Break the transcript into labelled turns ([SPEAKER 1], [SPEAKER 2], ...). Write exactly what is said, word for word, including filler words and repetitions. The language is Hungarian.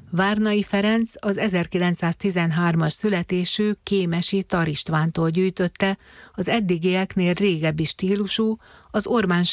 [SPEAKER 1] Várnai Ferenc az ezerkilencszáztizenhármas születésű kémesi Tar Istvántól gyűjtötte az eddigieknél régebbi stílusú, az Orbán